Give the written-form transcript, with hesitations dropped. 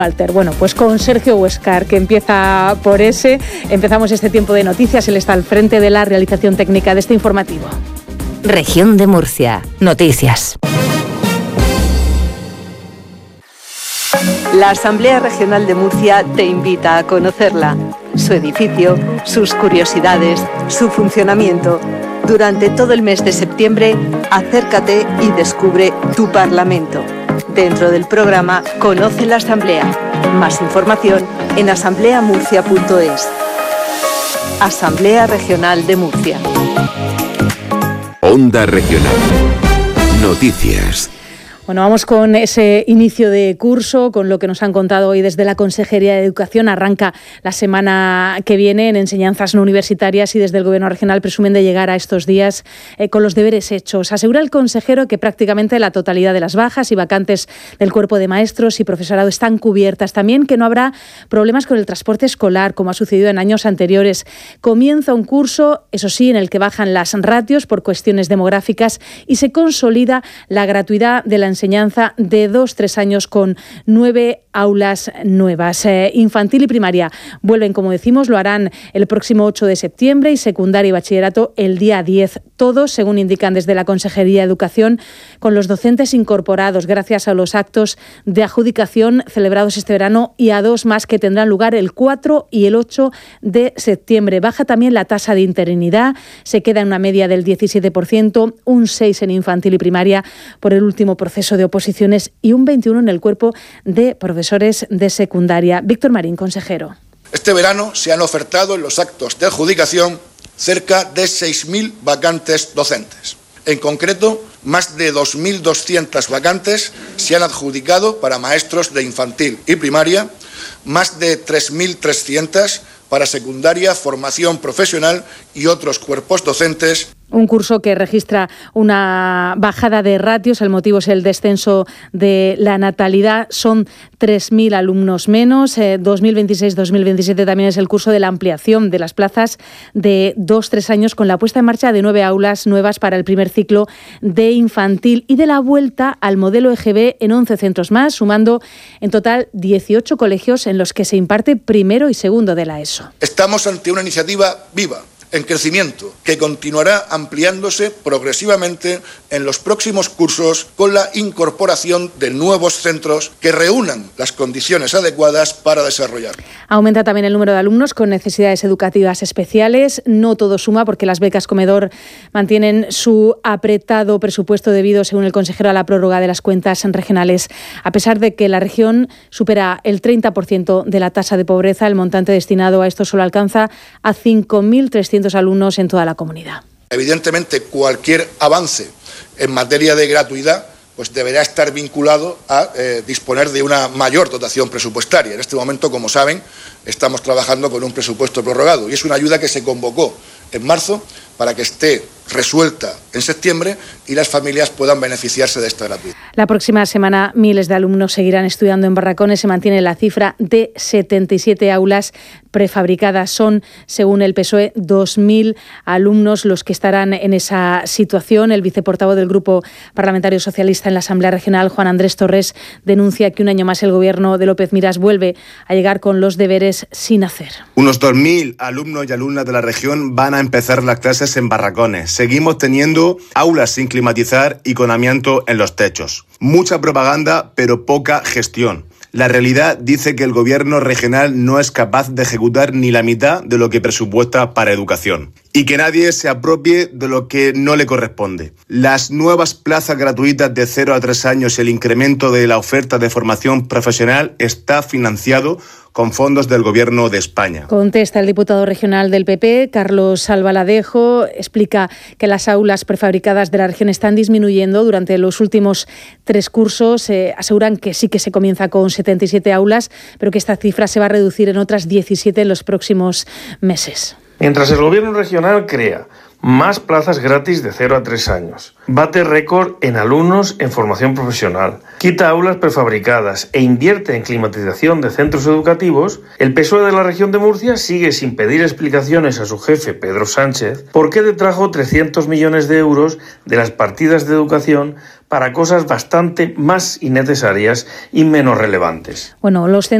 Walter. Bueno, pues con Sergio Huescar, que empieza por ese. Empezamos este tiempo de noticias. Él está al frente de la realización técnica de este informativo. Región de Murcia. Noticias. La Asamblea Regional de Murcia te invita a conocerla. Su edificio, sus curiosidades, su funcionamiento. Durante todo el mes de septiembre, acércate y descubre tu Parlamento. Dentro del programa Conoce la Asamblea. Más información en asambleamurcia.es. Asamblea Regional de Murcia. Onda Regional. Noticias. Bueno, vamos con ese inicio de curso, con lo que nos han contado hoy desde la Consejería de Educación. Arranca la semana que viene en enseñanzas no universitarias y desde el Gobierno regional presumen de llegar a estos días con los deberes hechos. Asegura el consejero que prácticamente la totalidad de las bajas y vacantes del cuerpo de maestros y profesorado están cubiertas. También que no habrá problemas con el transporte escolar, como ha sucedido en años anteriores. Comienza un curso, eso sí, en el que bajan las ratios por cuestiones demográficas y se consolida la gratuidad de la enseñanza de 2-3 años con 9 aulas nuevas. Infantil y primaria vuelven, como decimos, lo harán el próximo 8 de septiembre y secundaria y bachillerato el día 10. Todos, según indican desde la Consejería de Educación, con los docentes incorporados gracias a los actos de adjudicación celebrados este verano y a 2 más que tendrán lugar el 4 y el 8 de septiembre. Baja también la tasa de interinidad, se queda en una media del 17%, un 6 en infantil y primaria por el último proceso de oposiciones y un 21 en el cuerpo de profesores de secundaria. Víctor Marín, consejero. Este verano se han ofertado en los actos de adjudicación cerca de 6.000 vacantes docentes. En concreto, más de 2.200 vacantes se han adjudicado para maestros de infantil y primaria, más de 3.300 para secundaria, formación profesional y otros cuerpos docentes. Un curso que registra una bajada de ratios. El motivo es el descenso de la natalidad. Son 3.000 alumnos menos. 2026-2027 también es el curso de la ampliación de las plazas de 2-3 años con la puesta en marcha de 9 aulas nuevas para el primer ciclo de infantil y de la vuelta al modelo EGB en 11 centros más, sumando en total 18 colegios en los que se imparte primero y segundo de la ESO. Estamos ante una iniciativa viva, en crecimiento, que continuará ampliándose progresivamente en los próximos cursos con la incorporación de nuevos centros que reúnan las condiciones adecuadas para desarrollar. Aumenta también el número de alumnos con necesidades educativas especiales. No todo suma porque las becas comedor mantienen su apretado presupuesto debido, según el consejero, a la prórroga de las cuentas regionales. A pesar de que la región supera el 30% de la tasa de pobreza, el montante destinado a esto solo alcanza a 5.300 alumnos en toda la comunidad. Evidentemente, cualquier avance en materia de gratuidad pues deberá estar vinculado a disponer de una mayor dotación presupuestaria. En este momento, como saben, estamos trabajando con un presupuesto prorrogado y es una ayuda que se convocó en marzo para que esté resuelta en septiembre y las familias puedan beneficiarse de esta gratuidad. La próxima semana miles de alumnos seguirán estudiando en Barracones. Se mantiene la cifra de 77 aulas prefabricadas. Son, según el PSOE, 2.000 alumnos los que estarán en esa situación. El viceportavoz del Grupo Parlamentario Socialista en la Asamblea Regional, Juan Andrés Torres, denuncia que un año más el gobierno de López Miras vuelve a llegar con los deberes sin hacer. Unos 2.000 alumnos y alumnas de la región van a empezar las clases en Barracones. Seguimos teniendo aulas sin climatizar y con amianto en los techos. Mucha propaganda, pero poca gestión. La realidad dice que el gobierno regional no es capaz de ejecutar ni la mitad de lo que presupuesta para educación. Y que nadie se apropie de lo que no le corresponde. Las nuevas plazas gratuitas de 0 a 3 años y el incremento de la oferta de formación profesional está financiado con fondos del Gobierno de España. Contesta el diputado regional del PP, Carlos Albaladejo. Explica que las aulas prefabricadas de la región están disminuyendo durante los últimos 3 cursos. Aseguran que sí que se comienza con 77 aulas, pero que esta cifra se va a reducir en otras 17 en los próximos meses. Mientras el Gobierno regional crea más plazas gratis de 0 a 3 años, bate récord en alumnos en formación profesional, quita aulas prefabricadas e invierte en climatización de centros educativos, el PSOE de la región de Murcia sigue sin pedir explicaciones a su jefe, Pedro Sánchez, por qué detrajo 300 millones de euros de las partidas de educación para cosas bastante más innecesarias y menos relevantes. Bueno, los